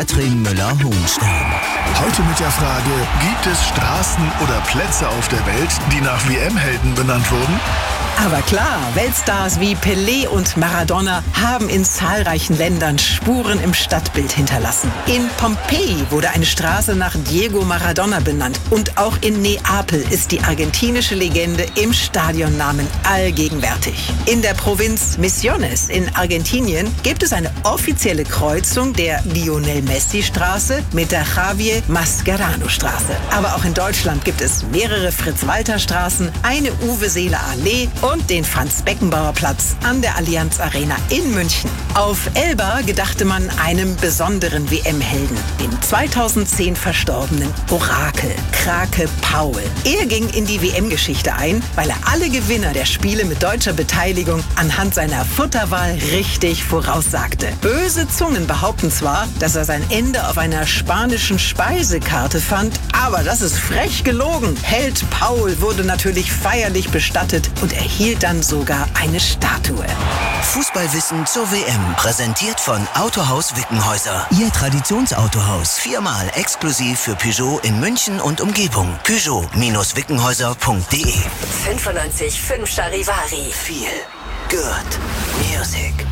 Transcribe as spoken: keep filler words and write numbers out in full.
Katrin Müller-Hohenstein. Heute mit der Frage, gibt es Straßen oder Plätze auf der Welt, die nach W M-Helden benannt wurden? Aber klar, Weltstars wie Pelé und Maradona haben in zahlreichen Ländern Spuren im Stadtbild hinterlassen. In Pompeji wurde eine Straße nach Diego Maradona benannt. Und auch in Neapel ist die argentinische Legende im Stadionnamen allgegenwärtig. In der Provinz Misiones in Argentinien gibt es eine offizielle Kreuzung der Lionel-Messi-Straße mit der Javier Mascherano-Straße. Aber auch in Deutschland gibt es mehrere Fritz-Walter-Straßen, eine Uwe-Seeler-Allee und den Franz-Beckenbauer-Platz an der Allianz Arena in München. Auf Elba gedachte man einem besonderen W M-Helden, dem zweitausendzehn verstorbenen Orakel, Krake Paul. Er ging in die W M-Geschichte ein, weil er alle Gewinner der Spiele mit deutscher Beteiligung anhand seiner Futterwahl richtig voraussagte. Böse Zungen behaupten zwar, dass er sein Ende auf einer spanischen Speisekarte fand, aber das ist frech gelogen. Held Paul wurde natürlich feierlich bestattet und erhielt dann sogar eine Statue. Fußballwissen zur W M, präsentiert von Autohaus Wickenhäuser. Ihr Traditionsautohaus, viermal exklusiv für Peugeot in München und Umgebung. Peugeot Wickenhäuser punkt de. fünfundneunzig Komma fünf Charivari. Viel Good Music.